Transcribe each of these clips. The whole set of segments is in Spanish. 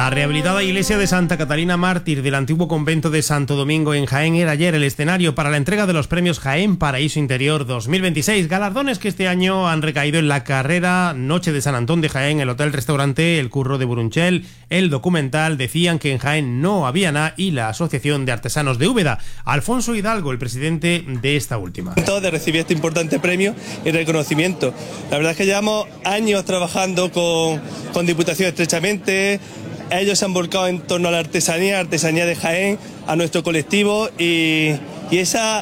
La rehabilitada iglesia de Santa Catalina Mártir del antiguo convento de Santo Domingo en Jaén era ayer el escenario para la entrega de los premios Jaén Paraíso Interior 2026, galardones que este año han recaído en la carrera Noche de San Antón de Jaén, el hotel-restaurante El Curro de Burunchel, el documental Decían que en Jaén no había nada y la Asociación de Artesanos de Úbeda. Alfonso Hidalgo, el presidente de esta última. De recibir este importante premio y reconocimiento. La verdad es que llevamos años trabajando con Diputación estrechamente. Ellos se han volcado en torno a la artesanía de Jaén, a nuestro colectivo y esa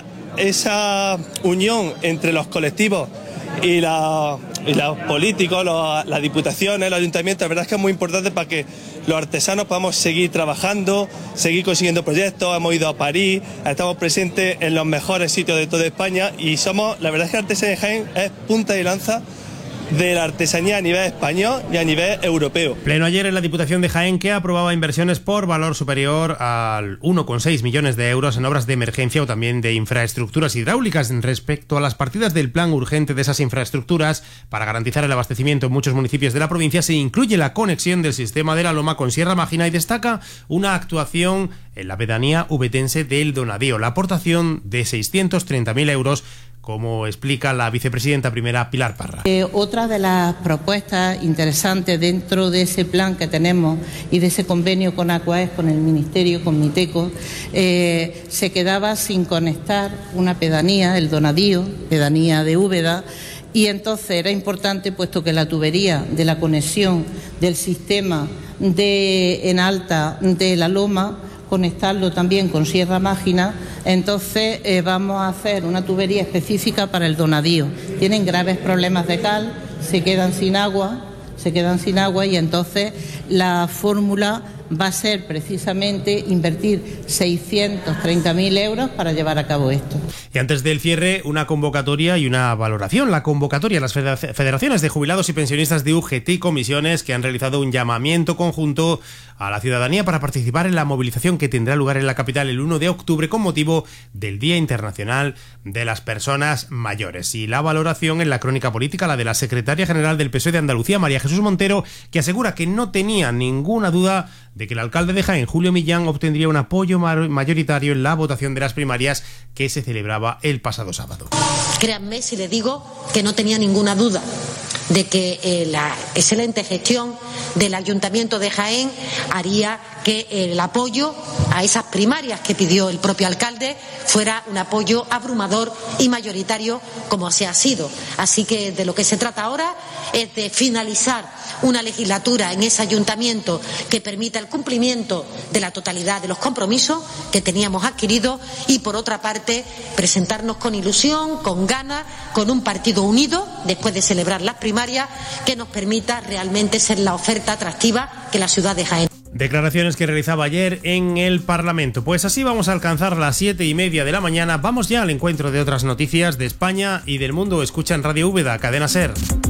unión entre los colectivos y los políticos, las diputaciones, los ayuntamientos, la verdad es que es muy importante para que los artesanos podamos seguir trabajando, seguir consiguiendo proyectos. Hemos ido a París, estamos presentes en los mejores sitios de toda España y la verdad es que la artesanía de Jaén es punta de lanza de la artesanía a nivel español y a nivel europeo. Pleno ayer en la Diputación de Jaén, que aprobaba inversiones por valor superior al 1,6 millones de euros en obras de emergencia o también de infraestructuras hidráulicas. Respecto a las partidas del plan urgente de esas infraestructuras, para garantizar el abastecimiento en muchos municipios de la provincia, se incluye la conexión del sistema de la Loma con Sierra Mágina y destaca una actuación en la pedanía ubetense del Donadío, la aportación de 630.000 euros, como explica la vicepresidenta primera Pilar Parra. Otra de las propuestas interesantes dentro de ese plan que tenemos y de ese convenio con Aquaes, con el Ministerio, con Miteco, se quedaba sin conectar una pedanía, el Donadío, pedanía de Úbeda, y entonces era importante, puesto que la tubería de la conexión del sistema en alta de la Loma, conectarlo también con Sierra Mágina. Entonces vamos a hacer una tubería específica para el Donadío. Tienen graves problemas de cal, se quedan sin agua y entonces la fórmula va a ser precisamente invertir 630.000 euros para llevar a cabo esto. Y antes del cierre, una convocatoria y una valoración. La convocatoria a las federaciones de jubilados y pensionistas de UGT y comisiones, que han realizado un llamamiento conjunto a la ciudadanía para participar en la movilización que tendrá lugar en la capital el 1 de octubre con motivo del Día Internacional de las Personas Mayores. Y la valoración en la crónica política, la de la secretaria general del PSOE de Andalucía, María Jesús Montero, que asegura que no tenía ninguna duda de que el alcalde de Jaén, Julio Millán, obtendría un apoyo mayoritario en la votación de las primarias que se celebraba el pasado sábado. Créanme si le digo que no tenía ninguna duda de que la excelente gestión del Ayuntamiento de Jaén haría que el apoyo a esas primarias que pidió el propio alcalde fuera un apoyo abrumador y mayoritario, como así ha sido. Así que de lo que se trata ahora es de finalizar una legislatura en ese ayuntamiento que permita el cumplimiento de la totalidad de los compromisos que teníamos adquiridos y, por otra parte, presentarnos con ilusión, con ganas, con un partido unido después de celebrar las primarias que nos permita realmente ser la oferta atractiva que la ciudad de Jaén. Declaraciones que realizaba ayer en el Parlamento. Pues así vamos a alcanzar las 7:30 de la mañana. Vamos ya al encuentro de otras noticias de España y del mundo. Escuchan Radio Úbeda, Cadena SER.